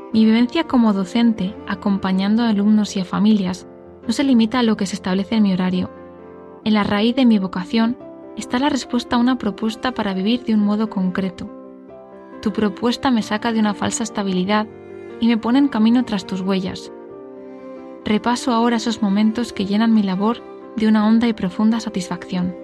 Mi vivencia como docente, acompañando a alumnos y a familias, no se limita a lo que se establece en mi horario. En la raíz de mi vocación está la respuesta a una propuesta para vivir de un modo concreto. Tu propuesta me saca de una falsa estabilidad y me pone en camino tras tus huellas. Repaso ahora esos momentos que llenan mi labor de una honda y profunda satisfacción.